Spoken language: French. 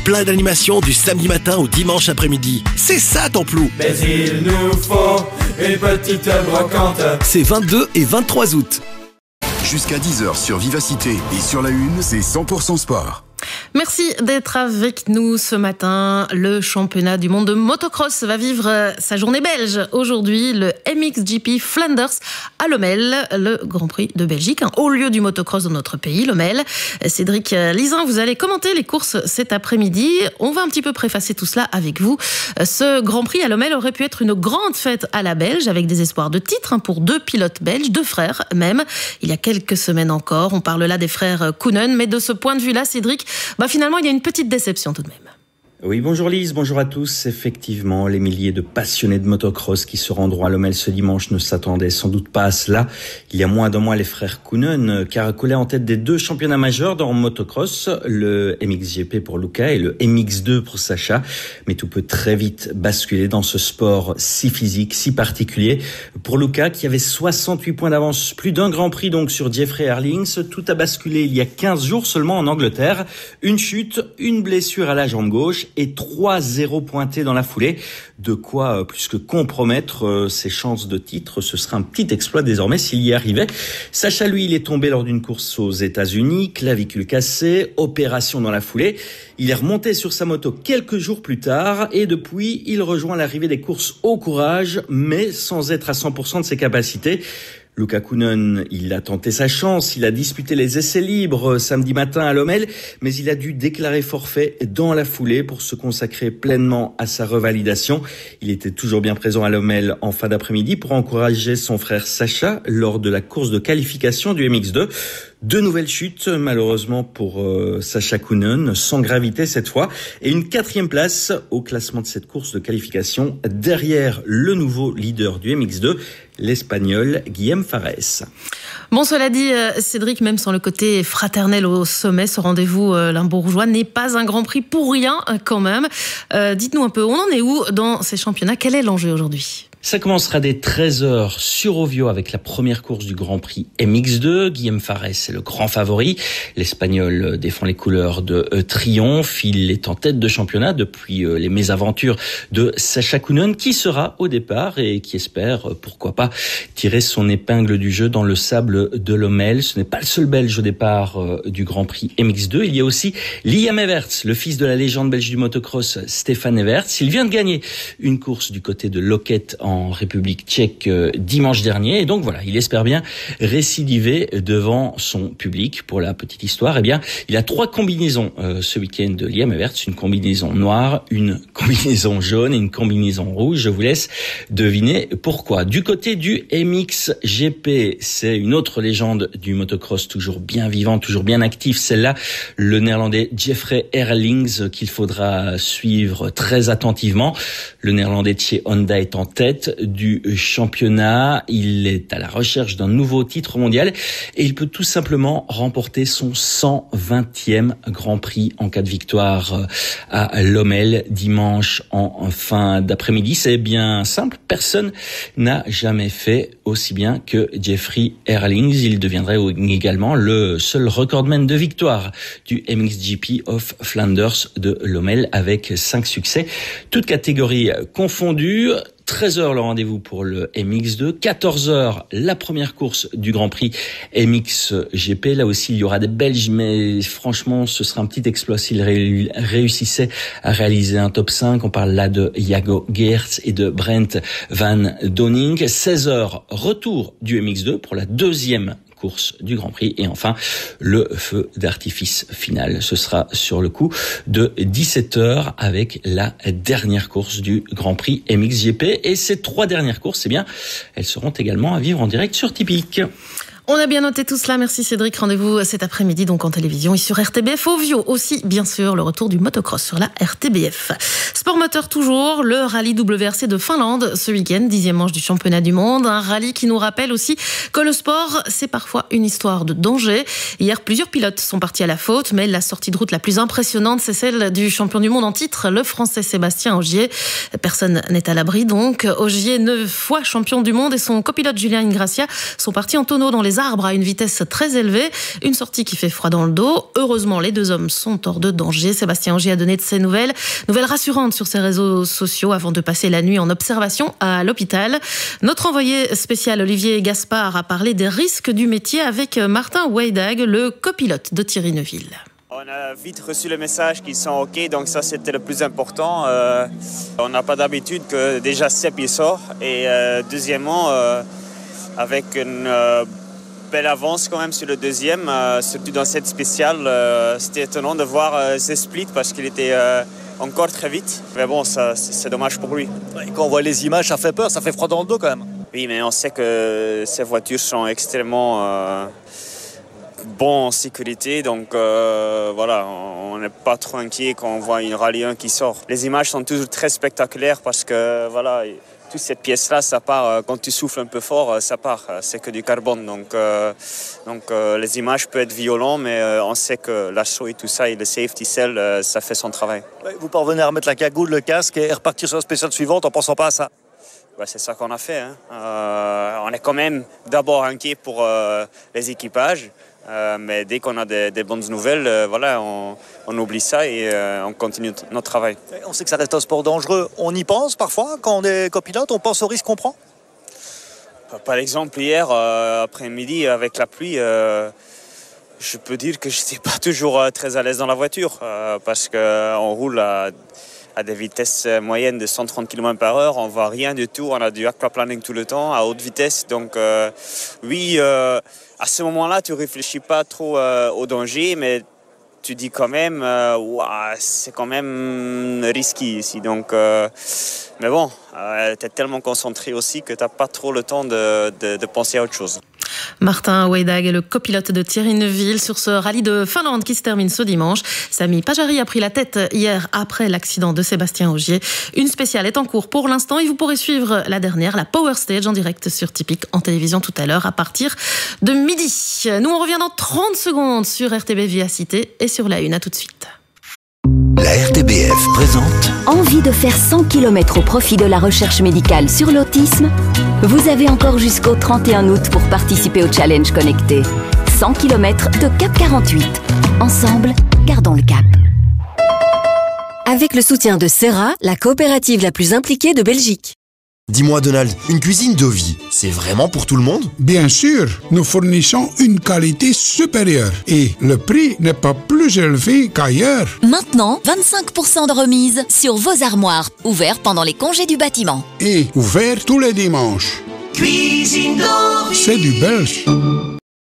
Plein d'animations du samedi matin au dimanche après-midi. C'est ça Templou. Mais il nous faut une petite brocante. C'est 22 et 23 août. Jusqu'à 10h sur Vivacité et sur la Une, c'est 100% sport. Merci d'être avec nous ce matin. Le championnat du monde de motocross va vivre sa journée belge. Aujourd'hui, le MXGP Flanders à Lommel, le Grand Prix de Belgique, haut lieu du motocross dans notre pays, Lommel. Cédric Lizin, vous allez commenter les courses cet après-midi. On va un petit peu préfacer tout cela avec vous. Ce Grand Prix à Lommel aurait pu être une grande fête à la belge, avec des espoirs de titre pour deux pilotes belges, deux frères même. Il y a quelques semaines encore, on parle là des frères Koonen, mais de ce point de vue-là, Cédric, finalement, il y a une petite déception tout de même. Oui, bonjour Lise, bonjour à tous. Effectivement, les milliers de passionnés de motocross qui se rendront à Lommel ce dimanche ne s'attendaient sans doute pas à cela. Il y a moins d'un mois, les frères Koonen caracolaient en tête des deux championnats majeurs dans motocross, le MXGP pour Luca et le MX2 pour Sacha. Mais tout peut très vite basculer dans ce sport si physique, si particulier. Pour Luca, qui avait 68 points d'avance, plus d'un Grand Prix donc sur Jeffrey Herlings, tout a basculé il y a 15 jours seulement en Angleterre. Une chute, une blessure à la jambe gauche et 3-0 pointés dans la foulée. De quoi plus que compromettre ses chances de titre. Ce sera un petit exploit désormais s'il y arrivait. Sacha, lui, il est tombé lors d'une course aux États-Unis, clavicule cassée, opération dans la foulée. Il est remonté sur sa moto quelques jours plus tard et depuis, il rejoint l'arrivée des courses au courage, mais sans être à 100% de ses capacités. Luca Koonen, il a tenté sa chance, il a disputé les essais libres samedi matin à Lommel, mais il a dû déclarer forfait dans la foulée pour se consacrer pleinement à sa revalidation. Il était toujours bien présent à Lommel en fin d'après-midi pour encourager son frère Sacha lors de la course de qualification du MX2. Deux nouvelles chutes, malheureusement pour Sacha Koonen, sans gravité cette fois, et une 4e place au classement de cette course de qualification, derrière le nouveau leader du MX2, l'Espagnol Guillem Fares. Bon, cela dit, Cédric, même sans le côté fraternel au sommet, ce rendez-vous limbourgeois n'est pas un Grand Prix pour rien quand même. Dites-nous un peu, on en est où dans ces championnats? Quel est l'enjeu aujourd'hui? Ça commencera dès 13h sur Ovio avec la première course du Grand Prix MX2. Guillem Fares est le grand favori. L'Espagnol défend les couleurs de triomphe. Il est en tête de championnat depuis les mésaventures de Sacha Koonen, qui sera au départ et qui espère, pourquoi pas, tirer son épingle du jeu dans le sable de Lommel. Ce n'est pas le seul Belge au départ du Grand Prix MX2. Il y a aussi Liam Everts, le fils de la légende belge du motocross Stefan Everts. Il vient de gagner une course du côté de Loket en République tchèque dimanche dernier. Et donc voilà, il espère bien récidiver devant son public. Pour la petite histoire, eh bien, il a 3 combinaisons ce week-end de Liam Everts. Une combinaison noire, une combinaison jaune et une combinaison rouge. Je vous laisse deviner pourquoi. Du côté du MXGP, c'est une autre légende du motocross, toujours bien vivant, toujours bien actif. Celle-là, le néerlandais Jeffrey Herlings, qu'il faudra suivre très attentivement. Le néerlandais de chez Honda est en tête du championnat. Il est à la recherche d'un nouveau titre mondial et il peut tout simplement remporter son 120e Grand Prix en cas de victoire à Lommel dimanche en fin d'après-midi. C'est bien simple, personne n'a jamais fait aussi bien que Jeffrey Herlings. Il deviendrait également le seul recordman de victoire du MXGP of Flanders de Lommel avec 5 succès, toutes catégories confondues. 13h le rendez-vous pour le MX2, 14h la première course du Grand Prix MXGP. Là aussi, il y aura des Belges, mais franchement, ce sera un petit exploit s'ils réussissaient à réaliser un top 5. On parle là de Jago Geerts et de Brent Van Donning. 16h, retour du MX2 pour la deuxième course du Grand Prix. Et enfin, le feu d'artifice final. Ce sera sur le coup de 17h avec la dernière course du Grand Prix MXGP. Et ces 3 dernières courses, eh bien, elles seront également à vivre en direct sur Tipeee. On a bien noté tout cela. Merci Cédric. Rendez-vous cet après-midi donc en télévision et sur RTBF Ovio aussi, bien sûr, le retour du motocross sur la RTBF. Sport moteur toujours, le rallye WRC de Finlande ce week-end, 10e manche du championnat du monde. Un rallye qui nous rappelle aussi que le sport, c'est parfois une histoire de danger. Hier, plusieurs pilotes sont partis à la faute, mais la sortie de route la plus impressionnante, c'est celle du champion du monde en titre, le Français Sébastien Ogier. Personne n'est à l'abri donc. Ogier, 9 fois champion du monde, et son copilote Julien Ingrassia sont partis en tonneau dans les arbres à une vitesse très élevée. Une sortie qui fait froid dans le dos. Heureusement, les deux hommes sont hors de danger. Sébastien Ogier a donné de ses nouvelles rassurantes sur ses réseaux sociaux avant de passer la nuit en observation à l'hôpital. Notre envoyé spécial Olivier Gaspard a parlé des risques du métier avec Martin Weidag, le copilote de Thierry Neuville. On a vite reçu le message qu'ils sont OK, donc ça c'était le plus important. On n'a pas d'habitude que déjà Seb il sort. Et deuxièmement, avec une belle avance quand même sur le deuxième, surtout dans cette spéciale, c'était étonnant de voir ces splits parce qu'il était encore très vite. Mais bon, c'est dommage pour lui. Et quand on voit les images, ça fait peur, ça fait froid dans le dos quand même. Oui, mais on sait que ces voitures sont extrêmement bon en sécurité, donc voilà, on n'est pas trop inquiet quand on voit une Rallye 1 qui sort. Les images sont toujours très spectaculaires parce que voilà, toute cette pièce-là, ça part, quand tu souffles un peu fort, ça part, c'est que du carbone, donc les images peuvent être violentes, mais on sait que l'assaut et tout ça, et le safety cell, ça fait son travail. Vous parvenez à remettre la cagoule, le casque et repartir sur la spéciale suivante en pensant pas à ça? C'est ça qu'on a fait, hein. On est quand même d'abord inquiet pour les équipages. Mais dès qu'on a des bonnes nouvelles, voilà, on oublie ça et on continue notre travail. On sait que ça reste un sport dangereux. On y pense parfois quand on est copilote, on pense au risque qu'on prend? Par exemple, hier après-midi, avec la pluie, je peux dire que je n'étais pas toujours très à l'aise dans la voiture parce qu'on roule à des vitesses moyennes de 130 km/h, on ne voit rien du tout, on a du aquaplaning tout le temps à haute vitesse. Donc oui, à ce moment-là, tu ne réfléchis pas trop au danger, mais tu dis quand même, c'est quand même risqué ici. Donc, mais bon, tu es tellement concentré aussi que tu n'as pas trop le temps de penser à autre chose. Martin Weidag est le copilote de Thierry Neuville sur ce rallye de Finlande qui se termine ce dimanche. Sami Pajari a pris la tête hier après l'accident de Sébastien Ogier. Une spéciale est en cours pour l'instant et vous pourrez suivre la dernière, la Power Stage, en direct sur Tipic en télévision tout à l'heure à partir de midi. Nous, on revient dans 30 secondes sur RTB Vivacité et sur la Une. À tout de suite. La RTBF présente Envie de faire 100 km au profit de la recherche médicale sur l'autisme? Vous avez encore jusqu'au 31 août pour participer au challenge connecté. 100 km de Cap 48. Ensemble, gardons le cap. Avec le soutien de Serra, la coopérative la plus impliquée de Belgique. Dis-moi Donald, une cuisine Dovi, c'est vraiment pour tout le monde? Bien sûr, nous fournissons une qualité supérieure et le prix n'est pas plus élevé qu'ailleurs. Maintenant, 25% de remise sur vos armoires, ouvert pendant les congés du bâtiment. Et ouvert tous les dimanches. Cuisine Dovi, c'est du belge.